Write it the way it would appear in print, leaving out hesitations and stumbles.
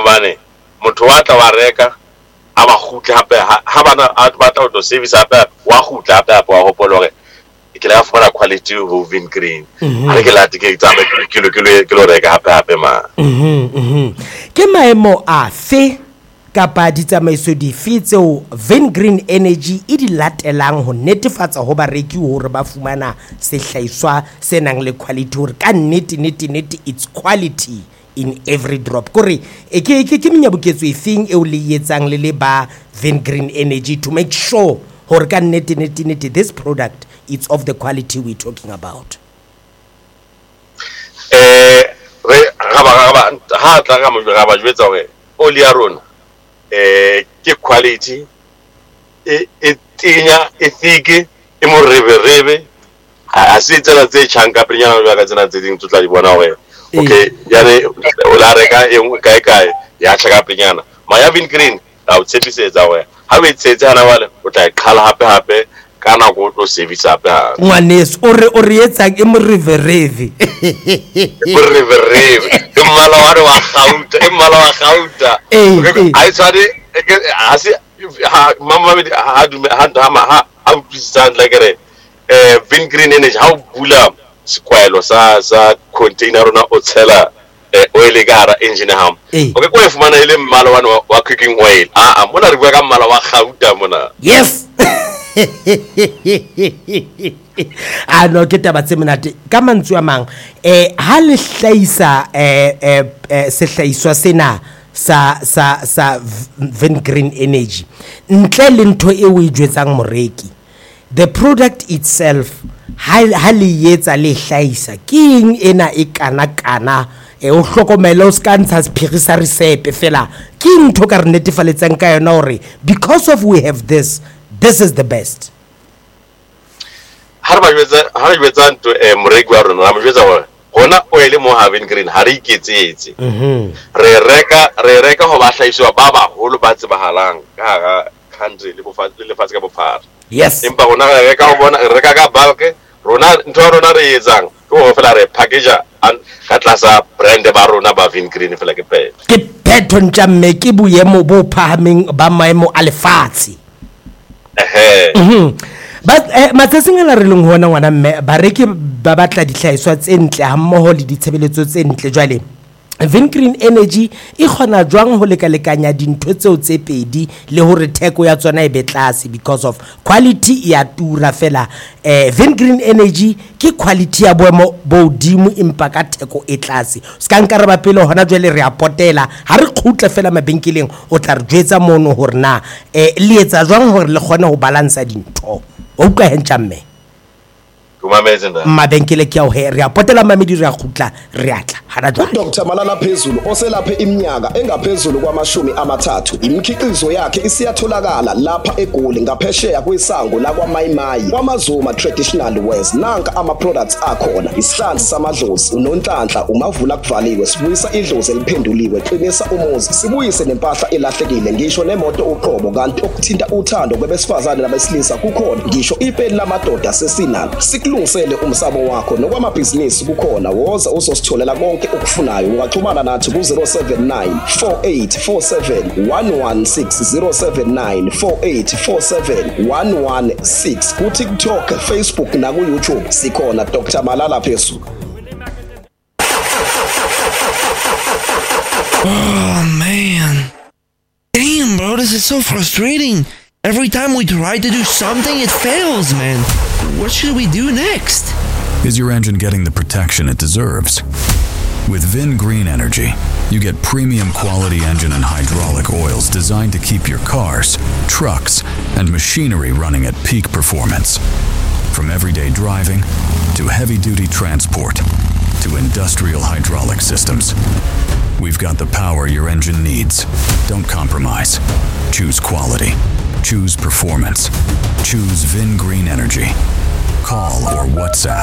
hobane motho wa tla wa reka a ba khutla hape ha bana a batla ho service hape wa khutla hape wa hopola hore ke la fora quality ho Vin Green ha ke la ke tsama ke lo reka hape ma ke maemo a fe kapa ditsamaiso dife tseo Vin Green Energy e di latelang ho netefatsa ho bareki hore ba fumana sehlaiswa se nang le quality hore ka nnete it's quality in every drop kore ke menyabuketso efeng e o le etsang le ba Vin Green Energy to make sure hore ka nnete this product it's of the quality we're talking about? Re ha tla ga mo ba jwetsa hore oli ya rona ke quality e tinya e fike e mo rebe a se tsela tse chanka prinyana ba ka tsena tse ding tla di bona hore okay yani o la reka e kae ya tlhaka prinyana ma ya Vin Green a o tshepisetsa hore ha o etsetse hana wale o tla iqhala hape kana go tlo service hape ngwaneso o re etsang e mo reve mmala wa gauta ai tsade ha se mama ha utlwisang la kere Vin Green Energy ha o bula sekwelo sa container rona o tshela oil ka hara engine ha okay ko e fumana ile mmala wa cooking oil mona re bua ka mmala wa gauta mona yes no ke taba tse monate ka mantswe a mang ha le hlaisa sehlaiswa sena sa Vin Green Energy ntle le ntho e o ijwetsang moreki the product itself ha le yetsa le hlaisa king ena e kana o hlokomela o scantsha sephirisa resepe fela ke ntho ka re netefaletsang ka yona hore because of we have this is the best. Har ba jwetsa ntho moreki wa rona mo jwetsa hore hona oil mo Vin Green ha re iketsetse re reka ho ba hlaiswa ba holo ba tsebahalang ka ga country le lefatshe ka bophara yes empa rona re reka ho bona re reka ka bulk rona ntho rona re etsang ke ho fela re package ka tlasa brand ba rona ba Vin Green fela ke phetho ntjamme ke boemo bo phahameng ba maemo a lefatshe but matsatsing a re leng hona ngwana mme bareki ba batla dihlaiswa tse ntle ha mmoho le ditshebeletso tse ntle jwale Vin Green Energy e khona jwang ho lekalekanya dintho tseo tse pedi le hore theko ya tsona e betlase because of quality ya tura fela Vin Green Energy ke quality ya boemo bo dimo empa ka theko e tlase ska nkare ba pele hona jwale re a potela ha re khutla fela mabenkeleng o tla re jwetsa mono hore na le etsa jwang hore le khona ho balance dintho o ka hentjamme mabenkele ke ao he re a potela mamedi re a khutla re atla hana jwale Dr. Malala Phezulu oselaphe iminyaka engaphezulu kwama-30 imikhiqizo yakhe isiyatholakala lapha eGoli ngaphesheya kwesango la kwaMayimayi kwaMazuma Traditional Wears nanka ama-products akhona isihlanzi samadlozi unonhlanhla umavula kuvaliwe sibuyisa idlozi eliphenduliwe qinisa umuzi sibuyise nempahla elahlekile ngisho nemoto uqobo kanti okuthinta uthando kwabesifazane nabesilisa kukhona ngisho ipeni lamadoda sesinalo sikulungisele umsamo wakho nokwamabhizinisi kukhona woza uzositholela konke okufunayo ungaxhumana nathi ku-079 4847 116 079 4847 116 ku-TikTok, Facebook naku-YouTube sikhona Dr. Malala Phezulu. Oh man, damn bro, this is so frustrating. Every time we try to do something, it fails, man. What should we do next? Is your engine getting the protection it deserves? With Vin Green Energy, you get premium quality engine and hydraulic oils designed to keep your cars, trucks, and machinery running at peak performance. From everyday driving to heavy-duty transport to industrial hydraulic systems, we've got the power your engine needs. Don't compromise. Choose quality. Choose performance. Choose Vin Green Energy. Call or WhatsApp